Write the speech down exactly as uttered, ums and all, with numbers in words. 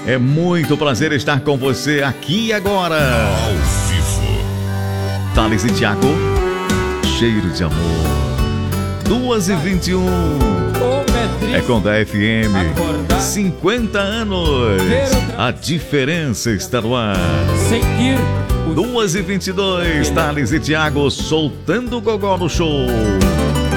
É muito prazer estar com você aqui e agora. Ao vivo. Thales e Thiago, cheiro de amor. duas e vinte e um. É com da F M. cinquenta anos. A diferença está no ar. duas e vinte e dois. Thales e Thiago soltando o gogó no show.